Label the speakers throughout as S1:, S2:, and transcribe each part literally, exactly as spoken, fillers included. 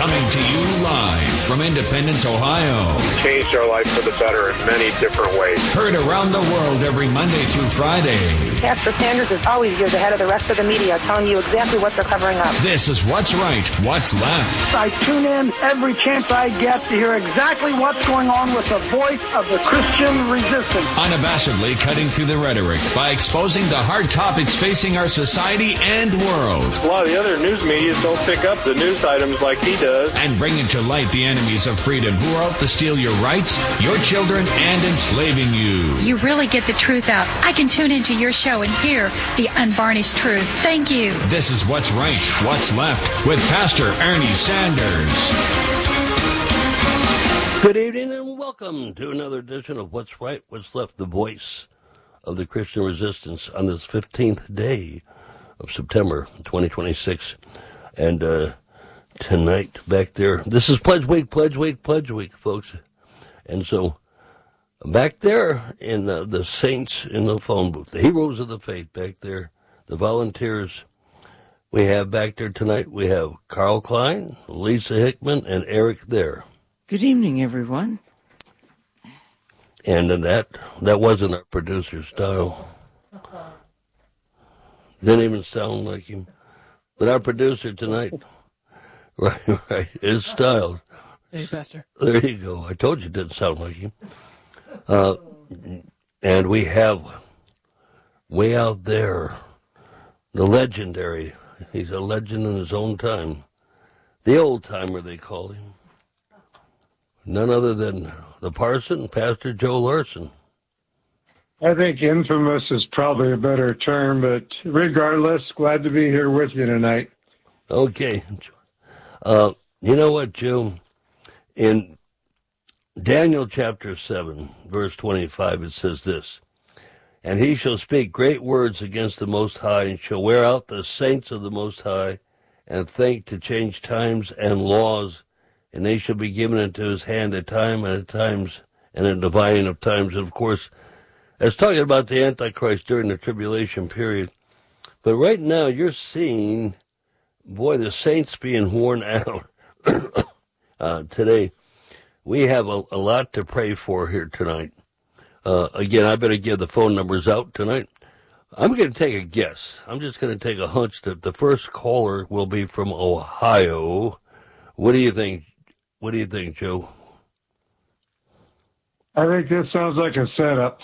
S1: Coming to you live from Independence, Ohio.
S2: Changed our life for the better in many different ways.
S1: Heard around the world every Monday through Friday.
S3: Pastor Sanders is always years ahead of the rest of the media, telling you exactly what they're covering up.
S1: This is What's Right, What's Left.
S4: I tune in every chance I get to hear exactly what's going on with the voice of the Christian resistance.
S1: Unabashedly cutting through the rhetoric by exposing the hard topics facing our society and world.
S2: A lot of the other news media don't pick up the news items like he does.
S1: And bringing to light the enemies of freedom who are out to steal your rights, your children, and enslaving you.
S5: You really get the truth out. I can tune into your show and hear the unvarnished truth. Thank you.
S1: This is What's Right, What's Left with Pastor Ernie Sanders.
S6: Good evening and welcome to another edition of What's Right, What's Left, the voice of the Christian resistance on this fifteenth day of September twenty twenty-six. And uh, tonight back there, this is Pledge Week, Pledge Week, Pledge Week, folks. And so back there in uh, the saints in the phone booth, the heroes of the faith back there, the volunteers we have back there tonight, we have Carl Klein, Lisa Hickman, and Eric there.
S7: Good evening, everyone.
S6: And that that wasn't our producer's style. Didn't even sound like him. But our producer tonight, right, right, his style.
S8: Hey, Pastor.
S6: There you go. I told you it didn't sound like him. Uh, and we have way out there the legendary. He's a legend in his own time. The old timer, they call him. None other than the parson, Pastor Joe Larson.
S9: I think infamous is probably a better term, but regardless, glad to be here with you tonight.
S6: Okay. Uh, you know what, Joe? In Daniel chapter seven, verse twenty-five, it says this, "And he shall speak great words against the Most High, and shall wear out the saints of the Most High, and think to change times and laws, and they shall be given into his hand at time and at times, and a dividing of times." And of course, it's talking about the Antichrist during the tribulation period. But right now, you're seeing, boy, the saints being worn out uh, today. We have a, a lot to pray for here tonight. Uh, again, I better give the phone numbers out tonight. I'm going to take a guess. I'm just going to take a hunch that the first caller will be from Ohio. What do you think? What do you think, Joe?
S9: I think this sounds like a setup.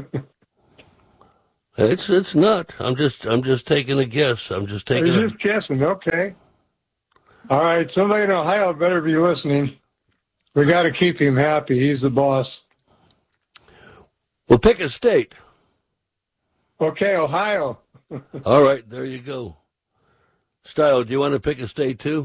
S6: It's it's not. I'm just I'm just taking a guess. I'm just taking.
S9: You're
S6: a...
S9: just guessing. Okay. All right. Somebody in Ohio better be listening. We got to keep him happy. He's the boss.
S6: Well, pick a state.
S9: Okay, Ohio.
S6: All right, there you go. Style, do you want to pick a state too?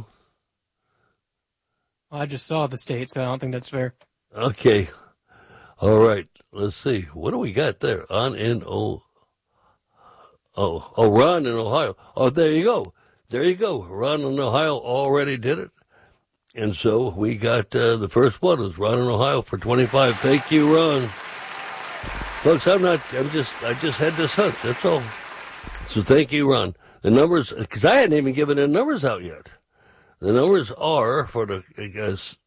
S8: Well, I just saw the state, so I don't think that's fair.
S6: Okay. All right. Let's see. What do we got there? On in O. Oh, oh, Ron in Ohio. Oh, there you go. There you go. Ron in Ohio already did it. And so we got uh, the first one is Ron in Ohio for twenty-five. Thank you, Ron. Folks, I'm not, I'm just, I just had this hunt. That's all. So thank you, Ron. The numbers, because I hadn't even given the numbers out yet. The numbers are for the, I guess,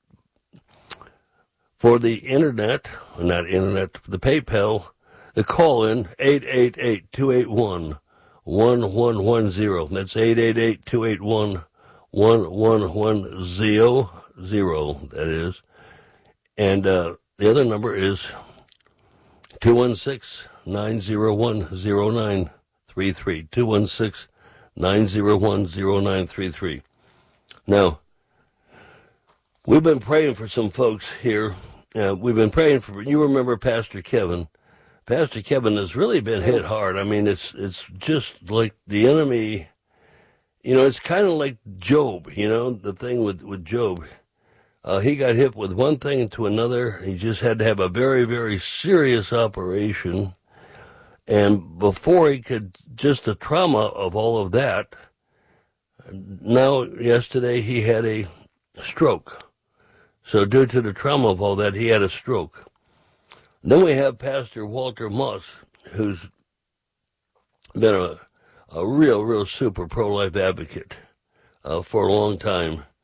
S6: for the internet, not internet, the PayPal, the call-in, eight eight eight, two eight one, one one one zero. That's eight eight eight, two eight one, one one one zero, zero, that is. And uh, the other number is two one six, nine zero one, zero nine three three, two one six, nine zero one, zero nine three three. Now, we've been praying for some folks here. Uh, we've been praying for, you remember Pastor Kevin. Pastor Kevin has really been hit hard. I mean, it's it's just like the enemy, you know, it's kind of like Job, you know, the thing with, with Job. Uh, he got hit with one thing to another. He just had to have a very, very serious operation. And before he could, just the trauma of all of that, now, yesterday, he had a stroke. So due to the trauma of all that, he had a stroke. Then we have Pastor Walter Moss, who's been a, a real, real super pro-life advocate uh, for a long time.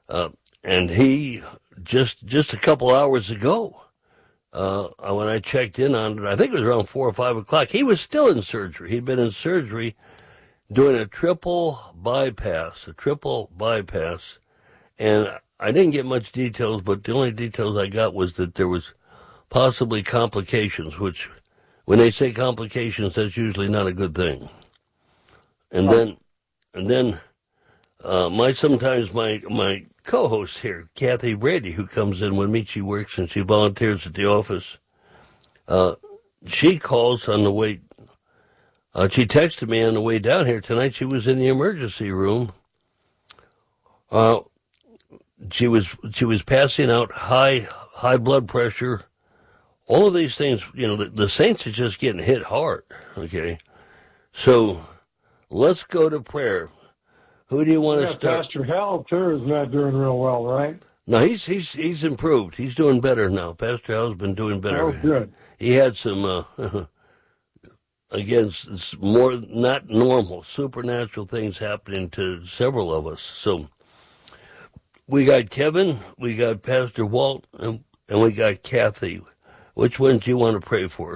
S6: Uh, and he, just just a couple hours ago, uh, when I checked in on it, I think it was around four or five o'clock, he was still in surgery. He'd been in surgery doing a triple bypass, a triple bypass. And I didn't get much details, but the only details I got was that there was possibly complications, which, when they say complications, that's usually not a good thing. And oh. then, and then, uh, my, sometimes my, my co-host here, Kathy Brady, who comes in when me, she works and she volunteers at the office, uh, she calls on the way, uh, she texted me on the way down here tonight. She was in the emergency room. Uh, she was, she was passing out, high, high blood pressure. All of these things, you know, the, the Saints are just getting hit hard, okay? So let's go to prayer. Who do you want
S9: yeah,
S6: to start?
S9: Pastor Hal, too, is not doing real well, right?
S6: No, he's he's he's improved. He's doing better now. Pastor Hal's been doing better.
S9: Oh, good.
S6: He had some, uh, again, it's more not normal, supernatural things happening to several of us. So we got Kevin, we got Pastor Walt, and, and we got Kathy. Which one do you want to pray for?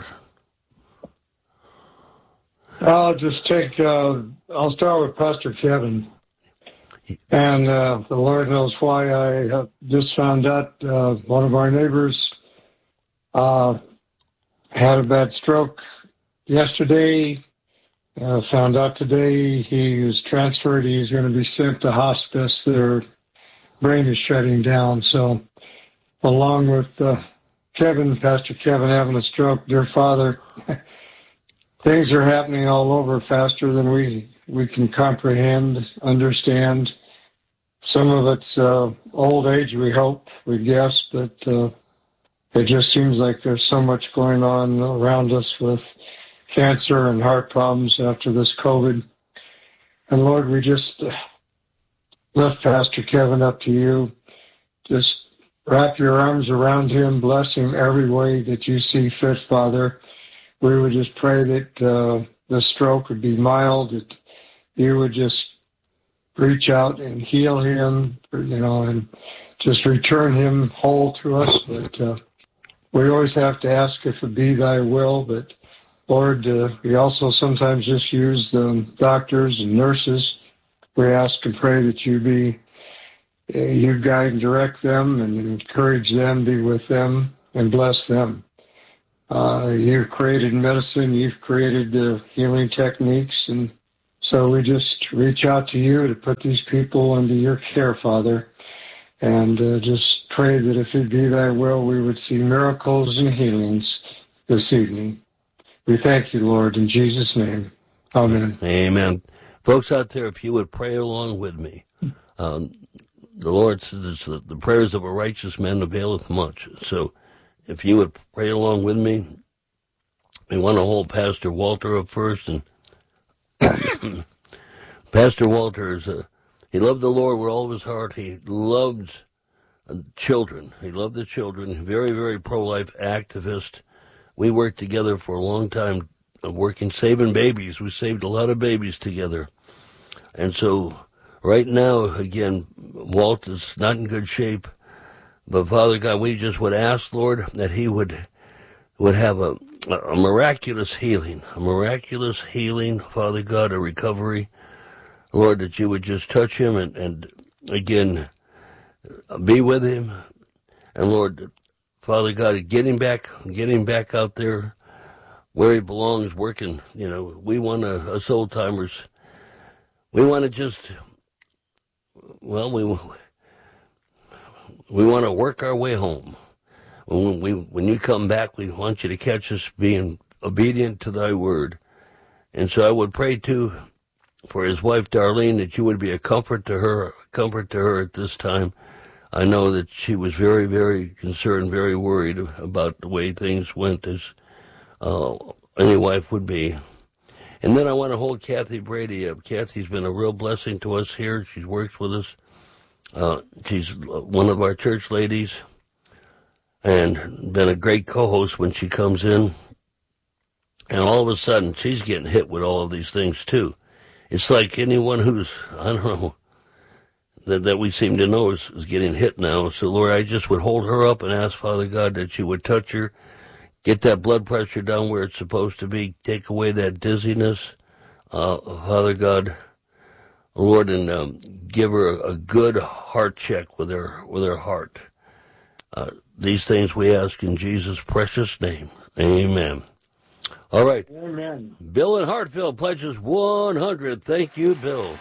S9: I'll just take, uh, I'll start with Pastor Kevin. And uh, the Lord knows why. I uh, just found out uh, one of our neighbors uh, had a bad stroke yesterday. Uh, found out today he was transferred. He's going to be sent to hospice. Their brain is shutting down. So along with uh, Kevin, Pastor Kevin having a stroke, dear Father, things are happening all over faster than we, we can comprehend, understand. Some of it's uh, old age, we hope, we guess, but uh, it just seems like there's so much going on around us with cancer and heart problems after this COVID. And Lord, we just uh, lift Pastor Kevin up to you. Just wrap your arms around him, bless him every way that you see fit, Father. We would just pray that uh, the stroke would be mild, that you would just reach out and heal him, you know, and just return him whole to us. But uh, we always have to ask if it be thy will. But, Lord, uh, we also sometimes just use the doctors and nurses. We ask and pray that you be, uh, you guide and direct them and encourage them, be with them, and bless them. Uh, you've created medicine, you've created uh, healing techniques, and so we just reach out to you to put these people under your care, Father, and uh, just pray that if it be thy will, we would see miracles and healings this evening. We thank you, Lord, in Jesus' name. Amen.
S6: Amen. Folks out there, if you would pray along with me, um, the Lord says the prayers of a righteous man availeth much. So if you would pray along with me, we want to hold Pastor Walter up first. And Pastor Walter, is a, he loved the Lord with all of his heart. He loved children. He loved the children. Very, very pro-life activist. We worked together for a long time, working, saving babies. We saved a lot of babies together. And so right now, again, Walt is not in good shape. But Father God, we just would ask, Lord, that he would would have a, a miraculous healing, a miraculous healing, Father God, a recovery. Lord, that you would just touch him and, and again, be with him. And Lord, Father God, get him back, get him back out there where he belongs, working. You know, we want to, us old timers, we want to just, well, we we want to work our way home. When we when you come back, we want you to catch us being obedient to thy word. And so I would pray too for his wife Darlene, that you would be a comfort to her, a comfort to her at this time. I know that she was very, very concerned, very worried about the way things went, as uh, any wife would be. And then I want to hold Kathy Brady up. Kathy's been a real blessing to us here. She works with us. Uh, she's one of our church ladies and been a great co-host when she comes in. And all of a sudden, she's getting hit with all of these things, too. It's like anyone who's, I don't know, that, that we seem to know is, is getting hit now. So, Lord, I just would hold her up and ask, Father God, that you would touch her, get that blood pressure down where it's supposed to be, take away that dizziness, uh, Father God, Lord, and um, give her a, a good heart check with her with her heart. Uh, these things we ask in Jesus' precious name. Amen. All right.
S9: Amen.
S6: Bill in Hartfield pledges one hundred. Thank you, Bill.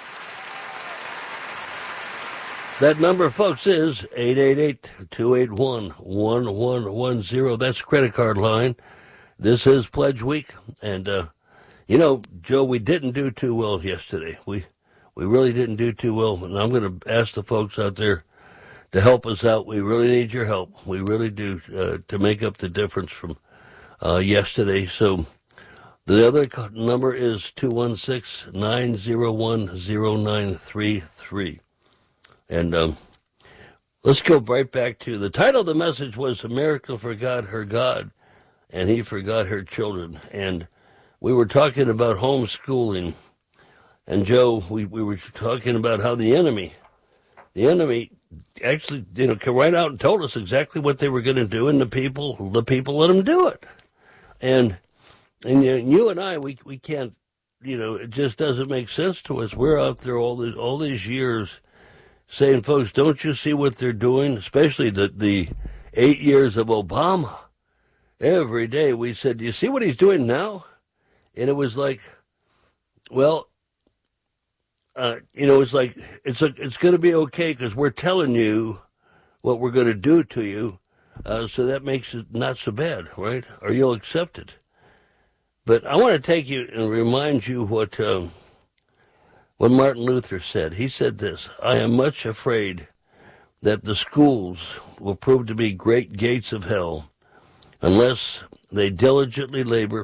S6: That number, folks, is eight eight eight, two eight one, one one one zero. That's credit card line. This is Pledge Week. And, uh, you know, Joe, we didn't do too well yesterday. We we really didn't do too well. And I'm going to ask the folks out there to help us out. We really need your help. We really do, uh, to make up the difference from uh, yesterday. So the other number is two one six, nine zero one, zero nine three three. And um, let's go right back to the title of the message was America Forgot Her God, and He Forgot Her Children. And we were talking about homeschooling. And, Joe, we, we were talking about how the enemy, the enemy actually, you know, came right out and told us exactly what they were going to do, and the people, the people let them do it. And and you, you and I, we we can't, you know, it just doesn't make sense to us. We're out there all these all these years saying, folks, don't you see what they're doing? Especially the, the eight years of Obama. Every day we said, do you see what he's doing now? And it was like, well, uh, you know, it's like, it's a, it's going to be okay because we're telling you what we're going to do to you. Uh, so that makes it not so bad, right? Or you'll accept it. But I want to take you and remind you what... Um, What Martin Luther said. He said this, I am much afraid that the schools will prove to be great gates of hell unless they diligently labor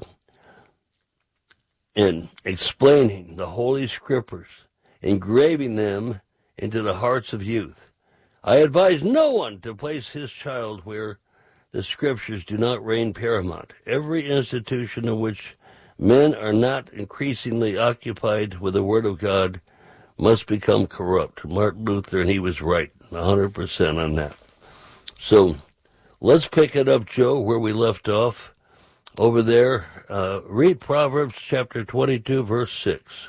S6: in explaining the Holy Scriptures, engraving them into the hearts of youth. I advise no one to place his child where the Scriptures do not reign paramount. Every institution in which men are not increasingly occupied with the Word of God must become corrupt. Martin Luther, and he was right, one hundred percent on that. So let's pick it up, Joe, where we left off. Over there, uh, read Proverbs chapter twenty-two, verse six.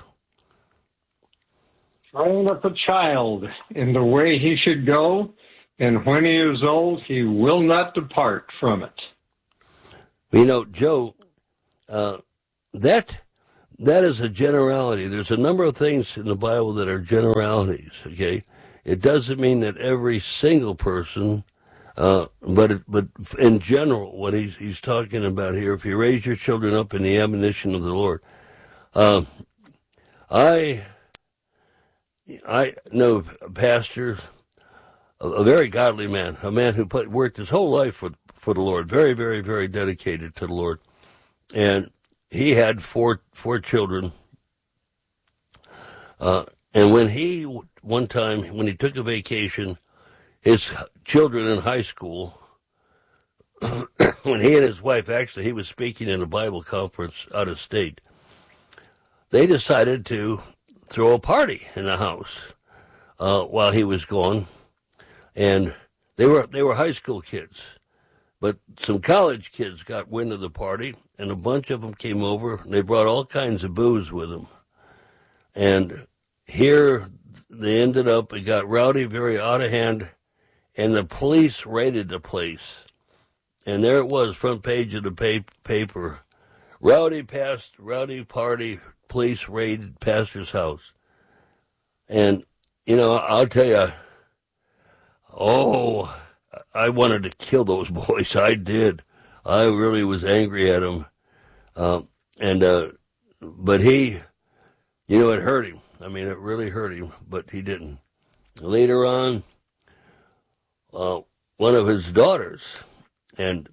S9: Train up a child in the way he should go, and when he is old, he will not depart from it.
S6: You know, Joe, uh, That that is a generality. There's a number of things in the Bible that are generalities, okay? It doesn't mean that every single person, uh, but it, but in general, what he's he's talking about here, if you raise your children up in the admonition of the Lord, uh, I I know a pastor, a, a very godly man, a man who put worked his whole life for for the Lord, very very very dedicated to the Lord, and he had four four children, uh, and when he, one time, when he took a vacation, his children in high school, when he and his wife, actually, he was speaking in a Bible conference out of state, they decided to throw a party in the house uh, while he was gone, and they were they were high school kids. But some college kids got wind of the party, and a bunch of them came over, and they brought all kinds of booze with them. And here they ended up, it got rowdy, very out of hand, and the police raided the place. And there it was, front page of the pa- paper. Rowdy past, rowdy party, police raided pastor's house. And, you know, I'll tell you, oh... I wanted to kill those boys. I did. I really was angry at them. Um, and, uh, but he, you know, it hurt him. I mean, it really hurt him, but he didn't. Later on, uh, one of his daughters, and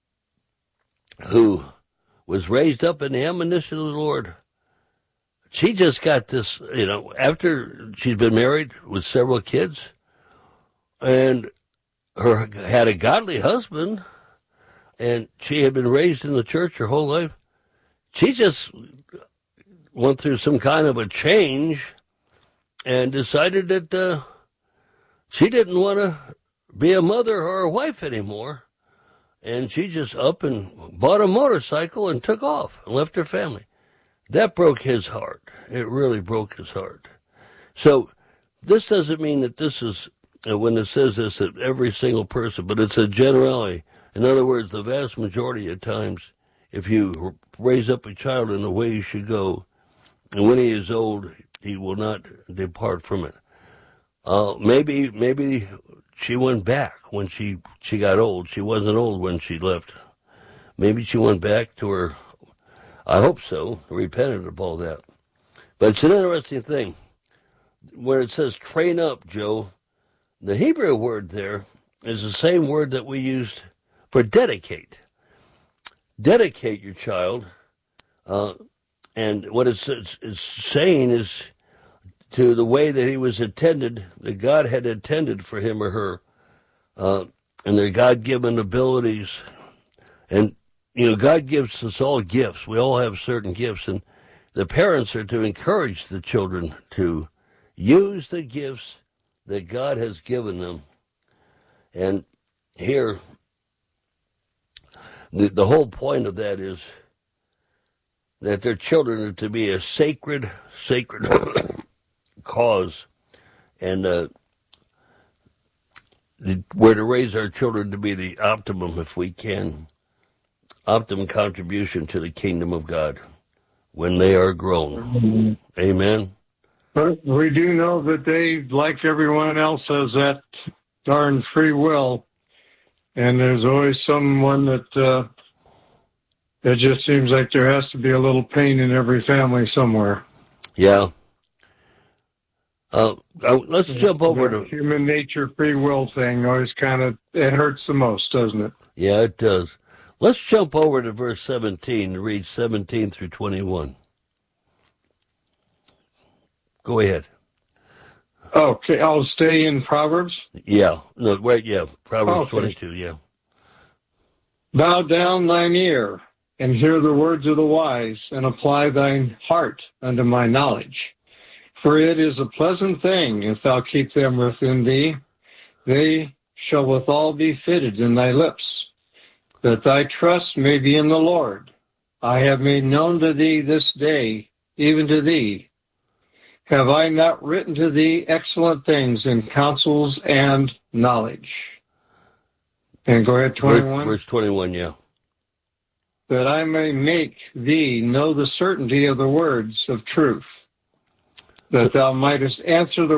S6: who was raised up in the admonition of the Lord, she just got this, you know, after she's been married with several kids, and her had a godly husband, and she had been raised in the church her whole life. She just went through some kind of a change, and decided that uh, she didn't want to be a mother or a wife anymore. And she just up and bought a motorcycle and took off and left her family. That broke his heart. It really broke his heart. So this doesn't mean that this is, uh, when it says this, that every single person, but it's a generality. In other words, the vast majority of times, if you raise up a child in the way you should go, and when he is old, he will not depart from it. Uh, maybe, maybe she went back when she, she got old. She wasn't old when she left. Maybe she went back to her, I hope so, repented of all that. But it's an interesting thing. Where it says train up, Joe, the Hebrew word there is the same word that we used for dedicate. Dedicate your child, uh, and what it's, it's, it's saying is to the way that he was intended, that God had intended for him or her, uh, and their God-given abilities. And, you know, God gives us all gifts. We all have certain gifts, and the parents are to encourage the children to use the gifts that God has given them. And here, the, the whole point of that is that their children are to be a sacred, sacred cause. And uh, we're to raise our children to be the optimum, if we can, optimum contribution to the kingdom of God when they are grown. Amen.
S9: But we do know that they, like everyone else, has that darn free will, and there's always someone that uh, it just seems like there has to be a little pain in every family somewhere.
S6: Yeah. Uh, uh, let's jump over
S9: the
S6: to
S9: human nature, free will thing. Always kind of it hurts the most, doesn't it?
S6: Yeah, it does. Let's jump over to verse seventeen and read seventeen through twenty-one. Go ahead.
S9: Okay, I'll stay in Proverbs.
S6: Yeah, no, right, yeah, Proverbs
S9: okay.
S6: twenty-two, yeah.
S9: Bow down thine ear, and hear the words of the wise, and apply thine heart unto my knowledge. For it is a pleasant thing, if thou keep them within thee. They shall withal be fitted in thy lips, that thy trust may be in the Lord. I have made known to thee this day, even to thee. Have I not written to thee excellent things in counsels and knowledge? And go ahead, twenty-one.
S6: Verse twenty-one, yeah.
S9: That I may make thee know the certainty of the words of truth, that thou mightest answer the